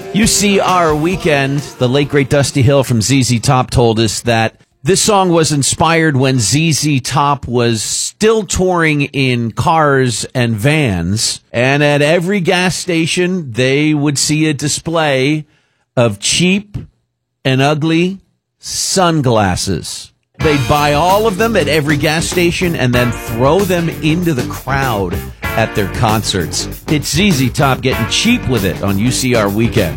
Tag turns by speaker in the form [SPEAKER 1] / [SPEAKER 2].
[SPEAKER 1] UCR Weekend, the late great Dusty Hill from ZZ Top told us that this song was inspired when ZZ Top was still touring in cars and vans, and at every gas station they would see a display of cheap and ugly sunglasses. They'd buy all of them at every gas station and then throw them into the crowd at their concerts. It's ZZ Top getting cheap with it on UCR Weekend.